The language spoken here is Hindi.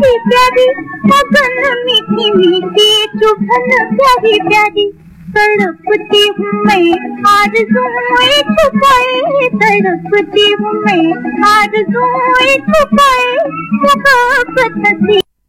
प्यारी प्यारी मगन मीठी मीठी चुभन प्यारी प्यारी तड़पती हूँ मैं आरज़ूएं छुपाए तड़पती हूँ मैं आरज़ूएं छुपाए मोहब्बत हंसी